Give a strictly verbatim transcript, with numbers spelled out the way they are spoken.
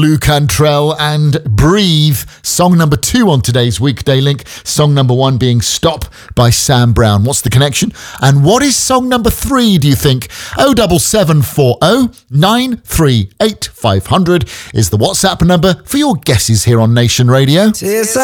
Lou Cantrell and Breathe, song number two on today's Weekday Link. Song number one being Stop by Sam Brown. What's the connection? And what is song number three, do you think? oh seven seven four oh nine three eight five hundred is the WhatsApp number for your guesses here on Nation Radio.